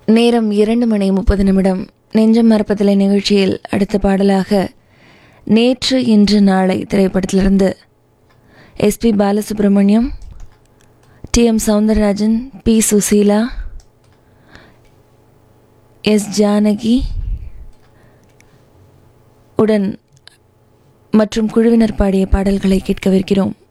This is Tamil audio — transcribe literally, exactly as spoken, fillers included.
நேரம் இரண்டு மணி முப்பது நிமிடம். நெஞ்சம் மறப்பதில்லை நிகழ்ச்சியில் அடுத்த பாடலாக நேற்று இன்று நாளை திரைப்படத்திலிருந்து SP Balasubramaniam, D M Soundararajan, B Susheela, S Janaki உடன் மற்றும் குழுவினர் பாடிய பாடல்களை கேட்கவிருக்கிறோம்.